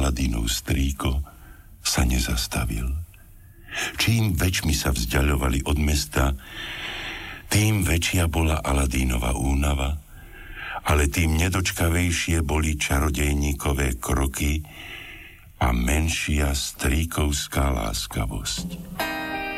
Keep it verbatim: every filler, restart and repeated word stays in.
Aladínov strýko sa nezastavil. Čím väčšmi sa vzdialovali od mesta, tým väčšia bola Aladínova únava, ale tým nedočkavejšie boli čarodejníkové kroky a menšia strýkovská láskavosť.